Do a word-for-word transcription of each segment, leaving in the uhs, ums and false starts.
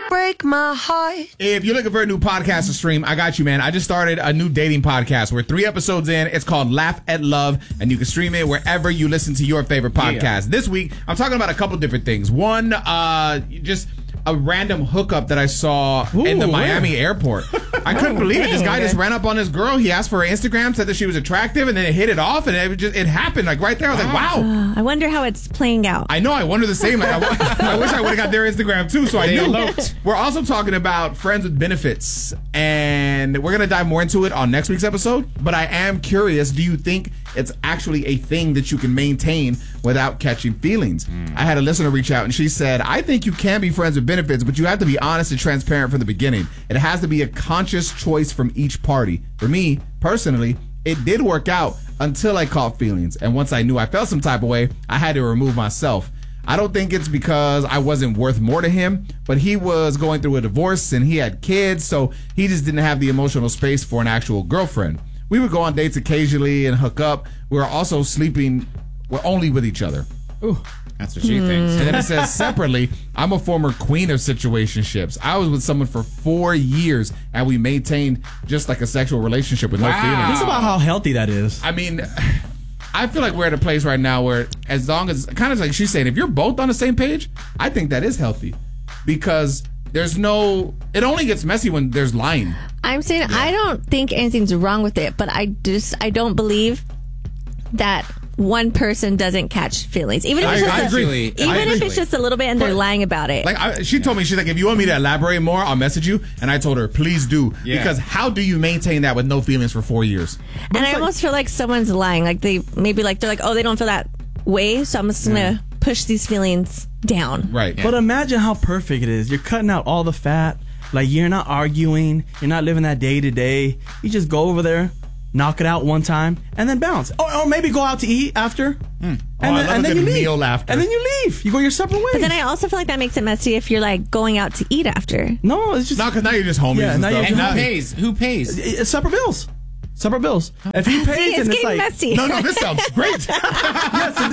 Break my heart. If you're looking for a new podcast to stream, I got you, man. I just started a new dating podcast. We're three episodes in. It's called Laugh at Love, and you can stream it wherever you listen to your favorite podcast. Yeah. This week, I'm talking about a couple different things. One, uh, just a random hookup that I saw Ooh, in the Miami where? airport. I couldn't believe it. This guy just ran up on this girl. He asked for her Instagram, said that she was attractive, and then it hit it off, and it just it happened like right there. I was like, wow. Uh, I wonder how it's playing out. I know. I wonder the same. Like, I, I wish I would have got their Instagram too, so I knew. Eloped. We're also talking about friends with benefits, and we're gonna dive more into it on next week's episode. But I am curious. Do you think it's actually a thing that you can maintain without catching feelings? Mm. I had a listener reach out, and she said, I think you can be friends with benefits, but you have to be honest and transparent from the beginning. It has to be a conscious choice from each party. For me, personally, it did work out until I caught feelings. And once I knew I felt some type of way, I had to remove myself. I don't think it's because I wasn't worth more to him, but he was going through a divorce and he had kids, so he just didn't have the emotional space for an actual girlfriend. We would go on dates occasionally and hook up. We were also sleeping we're only with each other. Ooh, that's what she mm. thinks. And then it says separately, I'm a former queen of situationships. I was with someone for four years and we maintained just like a sexual relationship with wow. no feelings. Think about how healthy that is. I mean, I feel like we're at a place right now where as long as, kind of like she's saying, if you're both on the same page, I think that is healthy. Because there's no, it only gets messy when there's lying. I'm saying yeah. I don't think anything's wrong with it, but I just, I don't believe that one person doesn't catch feelings. Even if it's, I, just, I a, agree. Even I if agree. it's just a little bit and but, they're lying about it. Like I, She told me, she's like, if you want me to elaborate more, I'll message you. And I told her, please do. Yeah. Because how do you maintain that with no feelings for four years? But and I like, almost feel like someone's lying. Like they, maybe like, they're like, oh, they don't feel that way, so I'm just going to yeah. push these feelings down. Right. Yeah. But imagine how perfect it is. You're cutting out all the fat. Like you're not arguing. You're not living that day to day. You just go over there, knock it out one time, and then bounce. Or, or maybe go out to eat after. Mm. And oh, then, and then you leave. Meal after. And then you leave. You go your separate ways. But then I also feel like that makes it messy if you're like going out to eat after. No, it's just no, because now you're just homies. Yeah, and, and, and who pays? Who pays? It's separate bills. Separate bills. If he pays, See, it's and getting it's like messy. No, no, this sounds great. Yes, it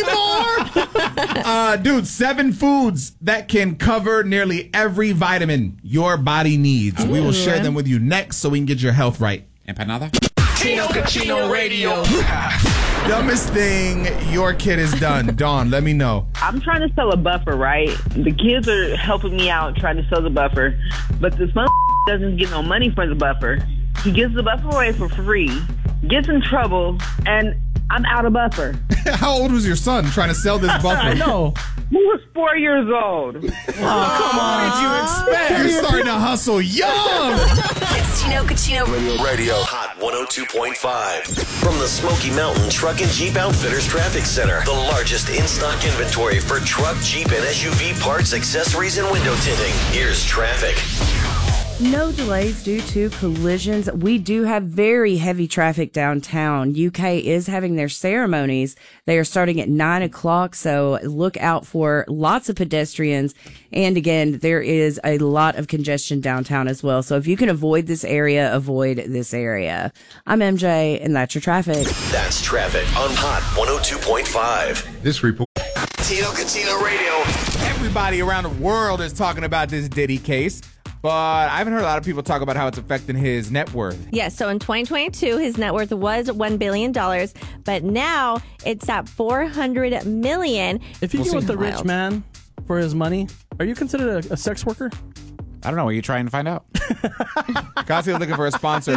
does. Tell me more. uh, dude, seven foods that can cover nearly every vitamin your body needs. Ooh. We will share them with you next, so we can get your health right. Empanada. Tino Cochino Radio. Dumbest thing your kid has done. Dawn, let me know. I'm trying to sell a buffer, right? The kids are helping me out trying to sell the buffer, but this mother doesn't get no money for the buffer. He gives the buffer away for free, gets in trouble, and I'm out of buffer. How old was your son trying to sell this buffer? I know. He was four years old. Oh, come on. What did you expect? You're starting to hustle young. It's Tino Cochino Radio. Radio. Hot one oh two point five. From the Smoky Mountain Truck and Jeep Outfitters Traffic Center. The largest in-stock inventory for truck, Jeep, and S U V parts, accessories, and window tinting. Here's traffic. No delays due to collisions. We do have very heavy traffic downtown. U K is having their ceremonies. They are starting at nine o'clock, so look out for lots of pedestrians. And again, there is a lot of congestion downtown as well. So if you can avoid this area, avoid this area. I'm M J, and that's your traffic. That's traffic on Hot one oh two point five. This report. Tino Cochino Radio. Everybody around the world is talking about this Diddy case. But I haven't heard a lot of people talk about how it's affecting his net worth. Yes, so in twenty twenty-two, his net worth was one billion dollars, but now it's at four hundred million dollars. If you we'll get with the rich man for his money, are you considered a, a sex worker? I don't know. Are you trying to find out? Casio's looking for a sponsor.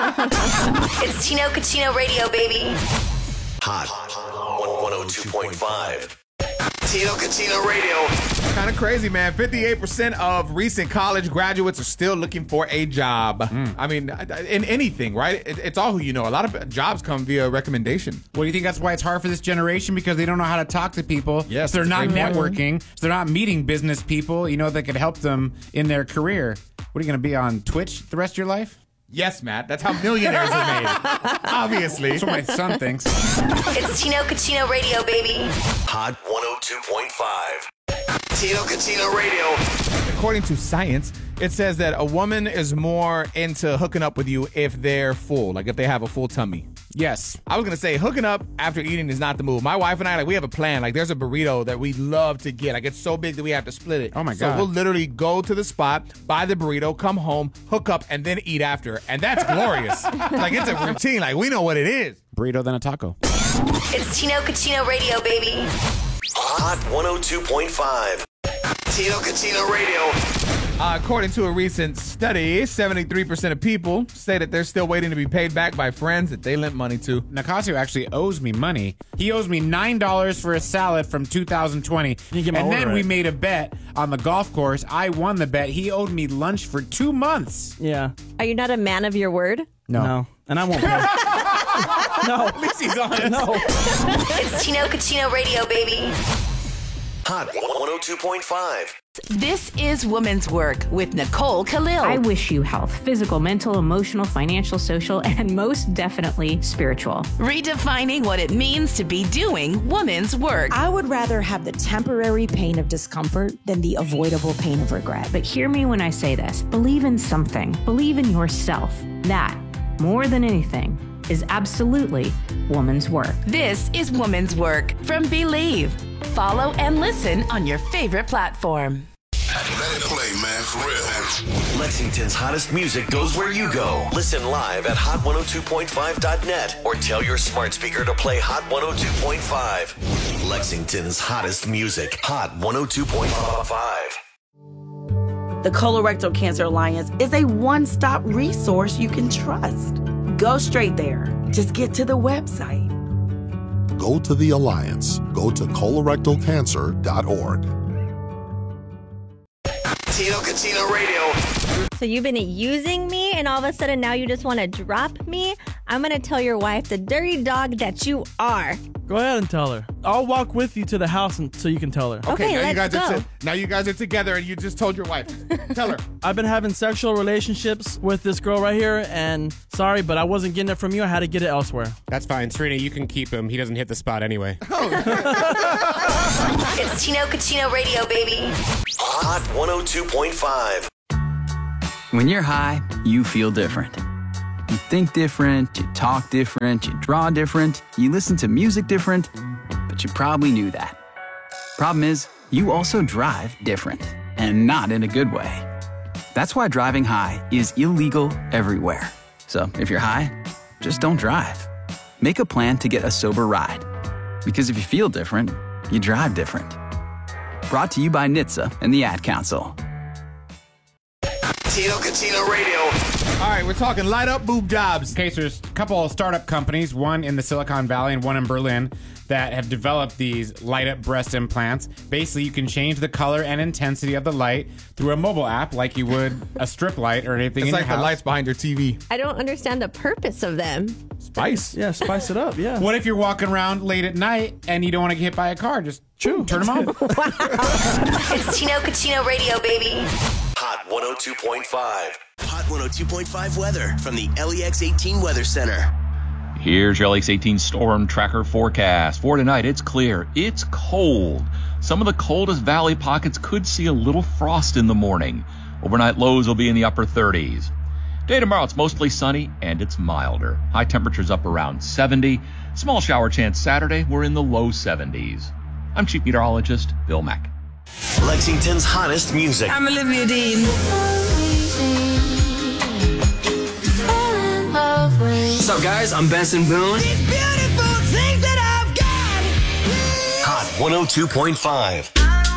It's Tino Cochino Radio, baby. Hot one oh two point five. Tino Cochino Radio. Kind of crazy, man. fifty-eight percent of recent college graduates are still looking for a job. Mm. I mean, in anything, right? It, it's all who you know. A lot of jobs come via recommendation. Well, do you think that's why it's hard for this generation? Because they don't know how to talk to people. Yes, so they're not networking. So they're not meeting business people, you know, that could help them in their career. What are you going to be on Twitch the rest of your life? Yes, Matt. That's how millionaires are made. Obviously. That's what my son thinks. It's Tino Cochino Radio, baby. Hot one oh two point five. Tino Cochino Radio. According to science, it says that a woman is more into hooking up with you if they're full, like if they have a full tummy. Yes. I was going to say hooking up after eating is not the move. My wife and I, like, we have a plan. Like, there's a burrito that we love to get. Like, it's so big that we have to split it. Oh, my so God. So we'll literally go to the spot, buy the burrito, come home, hook up, and then eat after. And that's glorious. Like, it's a routine. Like, we know what it is. Burrito, then a taco. It's Tino Cucino Radio, baby. Hot one oh two point five. Tino Cucino Radio. Uh, according to a recent study, seventy-three percent of people say that they're still waiting to be paid back by friends that they lent money to. Nicasio actually owes me money. He owes me nine dollars for a salad from two thousand twenty. You get my and order then right. we made a bet on the golf course. I won the bet. He owed me lunch for two months. Yeah. Are you not a man of your word? No. No. And I won't pay. No. At least he's honest. No. It's Tino Cucino Radio, baby. Hot one oh two point five. This is Women's Work with Nicole Khalil. I wish you health, physical, mental, emotional, financial, social, and most definitely spiritual. Redefining what it means to be doing women's work. I would rather have the temporary pain of discomfort than the avoidable pain of regret. But hear me when I say this. Believe in something. Believe in yourself. That, more than anything, is absolutely woman's work. This is Women's Work from Believe. Follow and listen on your favorite platform. Let it play, man, for real. Lexington's hottest music goes where you go. Listen live at hot one oh two point five dot net or tell your smart speaker to play Hot one oh two point five. Lexington's hottest music. Hot one oh two point five. The Colorectal Cancer Alliance is a one-stop resource you can trust. Go straight there. Just get to the website. Go to the Alliance. Go to colorectal cancer dot org. Tino Cucino Radio. So you've been using me, and all of a sudden now you just want to drop me? I'm going to tell your wife the dirty dog that you are. Go ahead and tell her. I'll walk with you to the house and, so you can tell her. Okay, now let's you guys go. Are t- now you guys are together and you just told your wife. Tell her. I've been having sexual relationships with this girl right here, and sorry, but I wasn't getting it from you. I had to get it elsewhere. That's fine. Serena, you can keep him. He doesn't hit the spot anyway. It's Tino Cucino Radio, baby. Hot one oh two point five. When you're high, you feel different. You think different, you talk different, you draw different, you listen to music different, but you probably knew that. Problem is, you also drive different, and not in a good way. That's why driving high is illegal everywhere. So if you're high, just don't drive. Make a plan to get a sober ride. Because if you feel different, you drive different. Brought to you by N H T S A and the Ad Council. Tino Cucino Radio. All right, we're talking light up boob jobs. Okay, so there's a couple of startup companies, one in the Silicon Valley and one in Berlin, that have developed these light up breast implants. Basically, you can change the color and intensity of the light through a mobile app like you would a strip light or anything It's in like your the house. lights behind your T V. I don't understand the purpose of them. Spice. Yeah, spice it up, yeah. What if you're walking around late at night and you don't want to get hit by a car? Just True. turn them on. It's Tino Cucino Radio, baby. Hot one oh two point five. Hot one oh two point five weather from the L E X eighteen Weather Center. Here's your L E X eighteen Storm Tracker forecast. For tonight, it's clear. It's cold. Some of the coldest valley pockets could see a little frost in the morning. Overnight lows will be in the upper thirties. Day tomorrow, it's mostly sunny and it's milder. High temperatures up around seventy. Small shower chance Saturday, we're in the low seventies. I'm Chief Meteorologist Bill Mack. Lexington's hottest music. I'm Olivia Dean. What's up, guys? I'm Benson Boone. Hot one oh two point five.